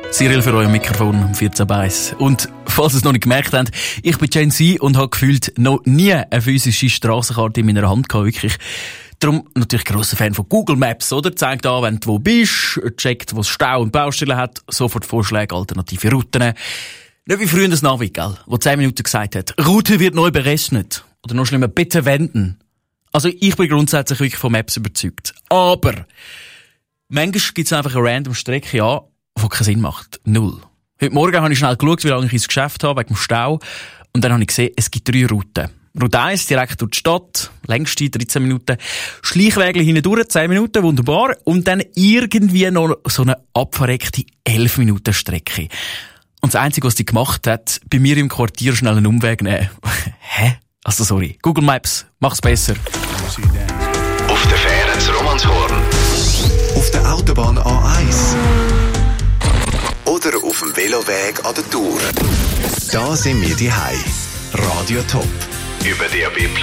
Cyril für euer Mikrofon am 14.1. Und falls ihr es noch nicht gemerkt habt, ich bin Gen Z und habe gefühlt noch nie eine physische Strassenkarte in meiner Hand gehabt, wirklich. Darum natürlich grosser Fan von Google Maps, oder? Zeigt an, wenn du wo bist, checkt, wo es Stau und Baustellen hat, sofort Vorschläge, alternative Routen. Nicht wie früher das Navi, gell, wo 10 Minuten gesagt hat, Route wird neu berechnet. Oder noch schlimmer, bitte wenden. Also ich bin grundsätzlich wirklich von Maps überzeugt. Aber manchmal gibt es einfach eine random Strecke, ja, die keinen Sinn macht. Null. Heute Morgen habe ich schnell geschaut, wie lange ich ins Geschäft habe, wegen dem Stau. Und dann habe ich gesehen, es gibt 3 Routen. Route 1, direkt durch die Stadt, längste 13 Minuten. Schleichwege hindurch, 10 Minuten, wunderbar. Und dann irgendwie noch so eine abverreckte 11 Minuten Strecke. Und das Einzige, was die gemacht hat, bei mir im Quartier schnell einen Umweg nehmen. Hä? Also sorry. Google Maps, mach's besser. Auf der Fähre zu Romanshorn. Auf der Autobahn A1. Oder auf dem Veloweg an der Tour. Da sind wir die Hei. Radio Top. Über DAB+.